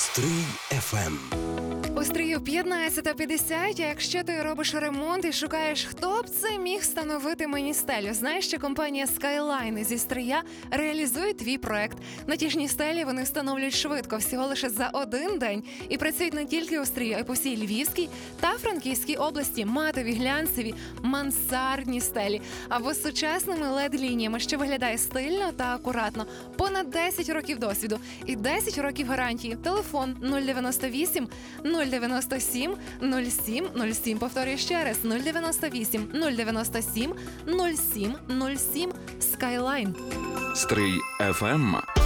Стрий FM. У Стрію 15:50, якщо ти робиш ремонт і шукаєш, хто б це міг встановити мені стелю. Знаєш, що компанія Skyline зі Стрия реалізує твій проект. Натяжні стелі вони встановлюють швидко, всього лише за один день. І працюють не тільки у Стрию, а й по всій Львівській та Франківській області. Матові, глянцеві, мансардні стелі. Або з сучасними LED-лініями, що виглядає стильно та акуратно. Понад 10 років досвіду і 10 років гарантії. Телефон 098 097 07 07. Повторюю ще раз. 098 097 07 07. Skyline. Стрий FM.